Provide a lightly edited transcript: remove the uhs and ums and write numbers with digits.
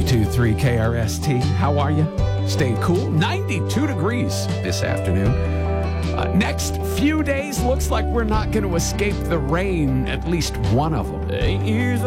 92.3 KRST. How are you? Staying cool. 92 degrees this afternoon. Next few days, looks like we're not going to escape the rain, at least one of them. 8 years